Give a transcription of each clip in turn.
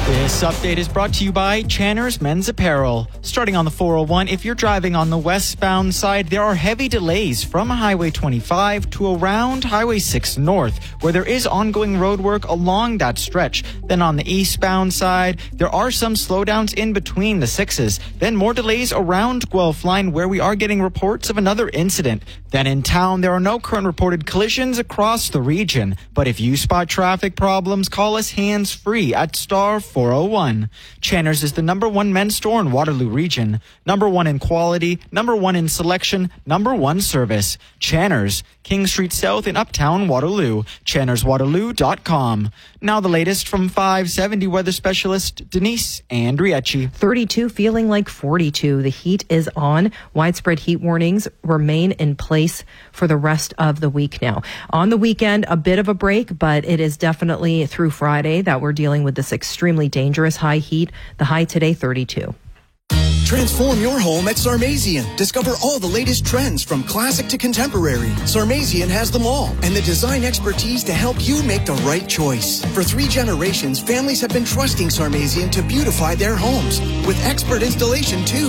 This update is brought to you by Channer's Men's Apparel. Starting on the 401, if you're driving on the westbound side, there are heavy delays from Highway 25 to around Highway 6 North, where there is ongoing road work along that stretch. Then on the eastbound side, there are some slowdowns in between the 6s. Then more delays around Guelph Line, where we are getting reports of another incident. Then in town, there are no current reported collisions across the region. But if you spot traffic problems, call us hands-free at star 401. Channer's is the #1 men's store in Waterloo region. #1 in quality, #1 in selection, #1 service. Channer's, King Street South in Uptown Waterloo. ChannersWaterloo.com. Now the latest from 570 weather specialist Denise Andriecci. 32 feeling like 42. The heat is on. Widespread heat warnings remain in place for the rest of the week now. On the weekend, a bit of a break, but it is definitely through Friday that we're dealing with this extremely dangerous high heat. The high today, 32. Transform your home at Sarmazian. Discover all the latest trends from classic to contemporary. Sarmazian has them all and the design expertise to help you make the right choice. For 3 generations, families have been trusting Sarmazian to beautify their homes with expert installation too.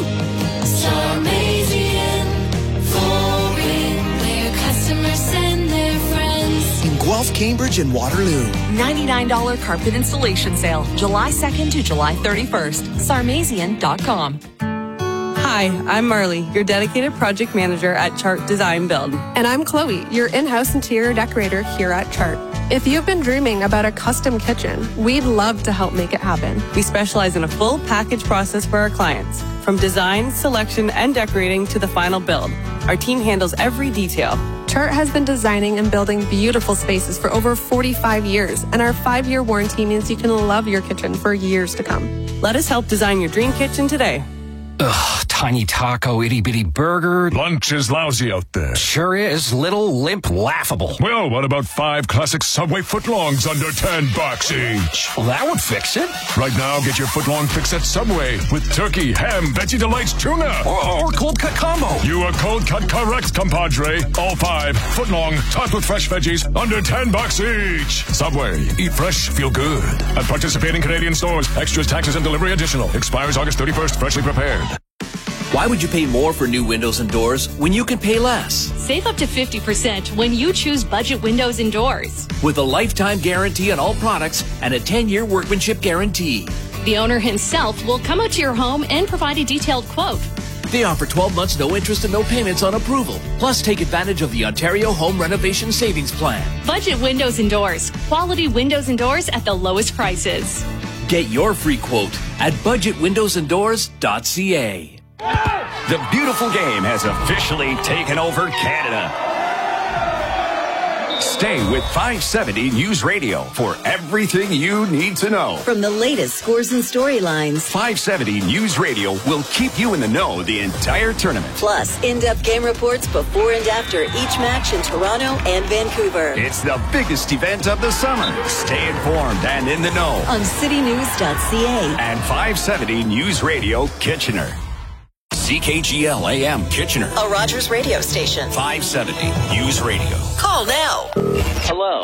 Sarmazian Flooring, where customers send their friends. In Guelph, Cambridge, and Waterloo. $99 carpet installation sale, July 2nd to July 31st. Sarmazian.com. Hi, I'm Marley, your dedicated project manager at Chart Design Build. And I'm Chloe, your in-house interior decorator here at Chart. If you've been dreaming about a custom kitchen, we'd love to help make it happen. We specialize in a full package process for our clients, from design, selection, and decorating to the final build. Our team handles every detail. Chart has been designing and building beautiful spaces for over 45 years, and our 5-year warranty means you can love your kitchen for years to come. Let us help design your dream kitchen today. Ugh, tiny taco, itty-bitty burger. Lunch is lousy out there. Sure is. Little, limp, laughable. Well, what about 5 classic Subway footlongs under $10 each? Well, that would fix it. Right now, get your footlong fix at Subway with turkey, ham, Veggie Delights, tuna. Or cold cut combo. You are cold cut correct, compadre. All 5 footlong, topped with fresh veggies, under $10 each. Subway. Eat fresh, feel good. At participating Canadian stores. Extras, taxes, and delivery additional. Expires August 31st. Freshly prepared. Why would you pay more for new windows and doors when you can pay less? Save up to 50% when you choose Budget Windows and Doors. With a lifetime guarantee on all products and a 10-year workmanship guarantee. The owner himself will come out to your home and provide a detailed quote. They offer 12 months no interest and no payments on approval. Plus, take advantage of the Ontario Home Renovation Savings Plan. Budget Windows and Doors. Quality windows and doors at the lowest prices. Get your free quote at budgetwindowsanddoors.ca. The beautiful game has officially taken over Canada. Stay with 570 News Radio for everything you need to know. From the latest scores and storylines, 570 News Radio will keep you in the know the entire tournament. Plus, in-depth game reports before and after each match in Toronto and Vancouver. It's the biggest event of the summer. Stay informed and in the know on citynews.ca and 570 News Radio Kitchener. CKGL AM Kitchener. A Rogers radio station. 570 News Radio. Call now. Hello.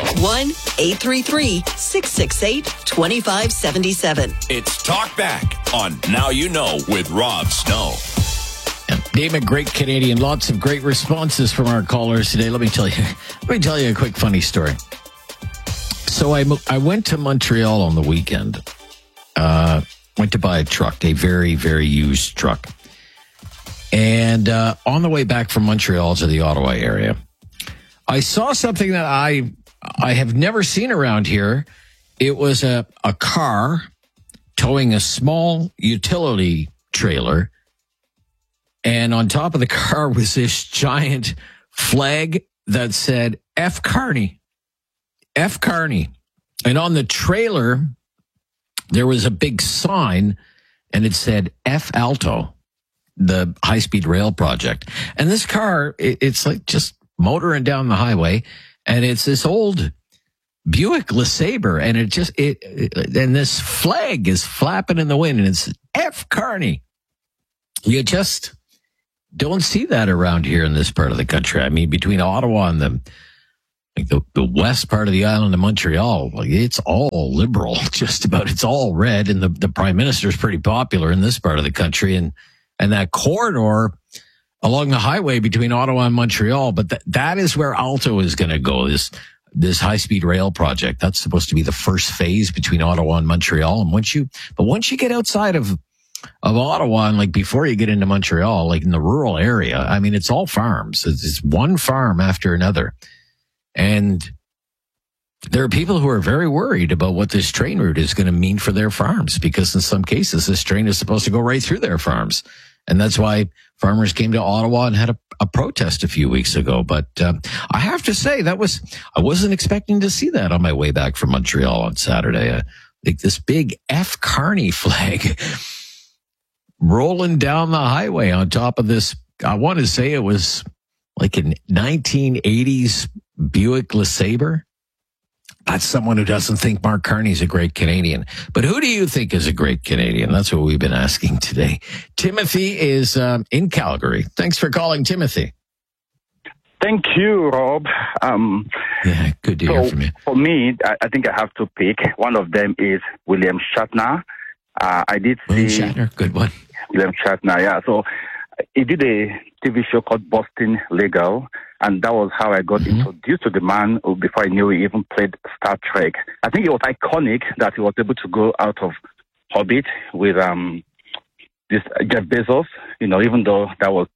1-833-668-2577. It's Talk Back on Now You Know with Rob Snow. Damon, great Canadian. Lots of great responses from our callers today. Let me tell you a quick funny story. So I went to Montreal on the weekend. Went to buy a truck, a very, very used truck. And on the way back from Montreal to the Ottawa area, I saw something that I have never seen around here. It was a car towing a small utility trailer. And on top of the car was this giant flag that said F. Carney. F. Carney. And on the trailer, there was a big sign, and it said F. Alto, the high-speed rail project. And this car, it's like just motoring down the highway, and it's this old Buick LeSabre, and and this flag is flapping in the wind, and it's F. Carney. You just don't see that around here in this part of the country. I mean, between Ottawa and like the west part of the island of Montreal, like it's all liberal, just about. It's all red, and the prime minister is pretty popular in this part of the country, and that corridor along the highway between Ottawa and Montreal. But that is where Alto is going to go. This high-speed rail project, that's supposed to be the first phase between Ottawa and Montreal. And once you get outside of Ottawa, and like before you get into Montreal, like in the rural area, I mean, it's all farms. It's one farm after another. And there are people who are very worried about what this train route is going to mean for their farms, because in some cases, this train is supposed to go right through their farms. And that's why farmers came to Ottawa and had a protest a few weeks ago. But I have to say, I wasn't expecting to see that on my way back from Montreal on Saturday. Like this big F. Carney flag rolling down the highway on top of this. I want to say it was like a 1980s Buick LeSabre. That's someone who doesn't think Mark Carney's a great Canadian. But who do you think is a great Canadian? That's what we've been asking today. Timothy is in Calgary. Thanks for calling, Timothy. Thank you, Rob. Yeah, good to hear from you. For me, I think I have to pick. One of them is William Shatner. I did see... William Shatner, good one. William Shatner, yeah. So he did a TV show called Boston Legal, and that was how I got introduced to the man before I knew he even played Star Trek. I think it was iconic that he was able to go out of orbit with this Jeff Bezos, even though that was,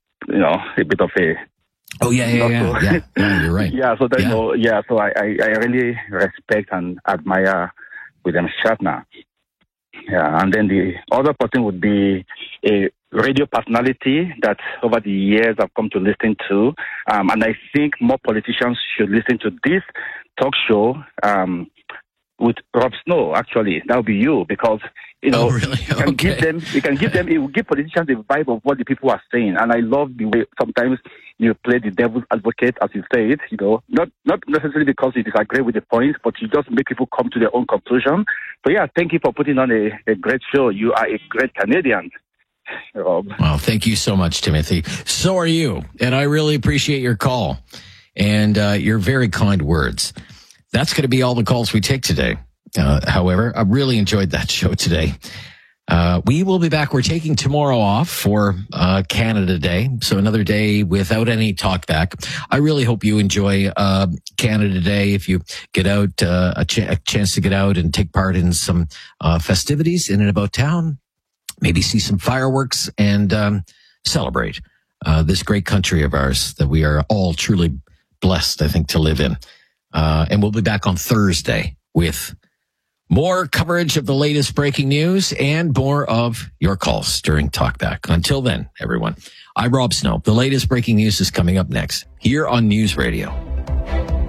a bit of a... Oh, yeah, you're right. Yeah, so so I really respect and admire William Shatner. Yeah, and then the other person would be a radio personality that over the years I've come to listen to. And I think more politicians should listen to this talk show with Rob Snow, actually. That would be you, because, oh, really? it will give politicians the vibe of what the people are saying. And I love the way sometimes you play the devil's advocate, as you say it, not necessarily because you disagree with the points, but you just make people come to their own conclusion. So, yeah, thank you for putting on a great show. You are a great Canadian, Rob. Well, thank you so much, Timothy. So are you. And I really appreciate your call and your very kind words. That's going to be all the calls we take today. However, I really enjoyed that show today. We will be back. We're taking tomorrow off for Canada Day, so another day without any talk back. I really hope you enjoy Canada Day. If you get out, a chance to get out and take part in some festivities in and about town, maybe see some fireworks and celebrate this great country of ours that we are all truly blessed, I think, to live in. And we'll be back on Thursday with more coverage of the latest breaking news and more of your calls during Talkback. Until then, everyone, I'm Rob Snow. The latest breaking news is coming up next here on News Radio.